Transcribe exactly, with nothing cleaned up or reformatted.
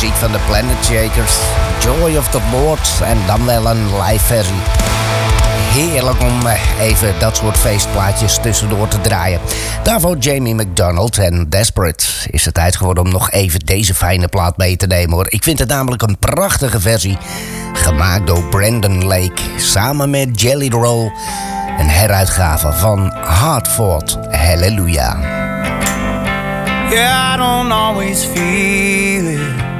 muziek van de Planet Shakers. Joy of the Lord en dan wel een live versie. Heerlijk om even dat soort feestplaatjes tussendoor te draaien. Daarvoor Jamie McDonald en Desperate. Is het tijd geworden om nog even deze fijne plaat mee te nemen hoor. Ik vind het namelijk een prachtige versie. Gemaakt door Brandon Lake. Samen met Jelly Roll. Een heruitgave van Hard Fought Hallelujah. Yeah, I don't always feel it.